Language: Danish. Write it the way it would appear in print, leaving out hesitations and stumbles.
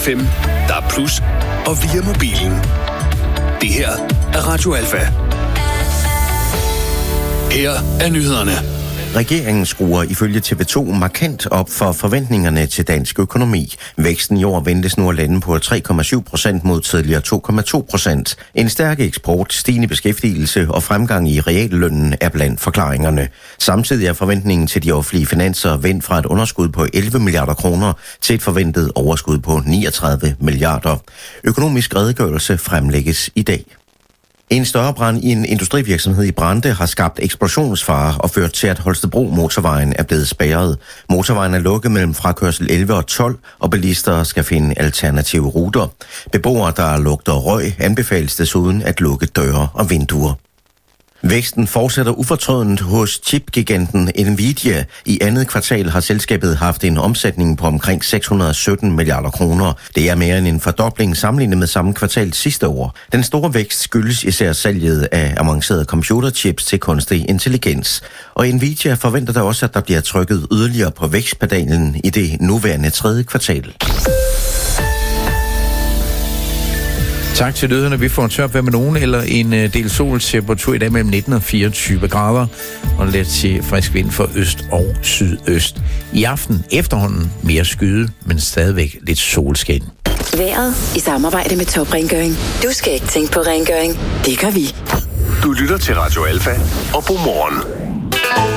FM, DAB+, og via mobilen. Det her er Radio Alfa. Her er nyhederne. Regeringen skruer ifølge TV2 markant op for forventningerne til dansk økonomi. Væksten i år ventes nu at lande på 3,7% mod tidligere 2,2%. En stærk eksport, stigende beskæftigelse og fremgang i reallønnen er blandt forklaringerne. Samtidig er forventningen til de offentlige finanser vendt fra et underskud på 11 milliarder kroner til et forventet overskud på 39 milliarder. Økonomisk redegørelse fremlægges i dag. En større brand i en industrivirksomhed i Brande har skabt eksplosionsfare og ført til, at Holstebro motorvejen er blevet spærret. Motorvejen er lukket mellem frakørsel 11 og 12, og bilister skal finde alternative ruter. Beboere, der lugter røg, anbefales desuden at lukke døre og vinduer. Væksten fortsætter ufortrødent hos chipgiganten Nvidia. I andet kvartal har selskabet haft en omsætning på omkring 617 milliarder kroner. Det er mere end en fordobling sammenlignet med samme kvartal sidste år. Den store vækst skyldes især salget af avancerede computerchips til kunstig intelligens. Og Nvidia forventer da også, at der bliver trykket yderligere på vækstpedalen i det nuværende tredje kvartal. Tak til nyhederne. Vi får en tørt vejr med nogen eller en del sol. Temperatur i dag mellem 19 og 24 grader. Og let til frisk vind for øst og sydøst. I aften efterhånden mere skyde, men stadigvæk lidt solskin. Vejret i samarbejde med Top Rengøring. Du skal ikke tænke på rengøring. Det gør vi. Du lytter til Radio Alfa og Godmorgen.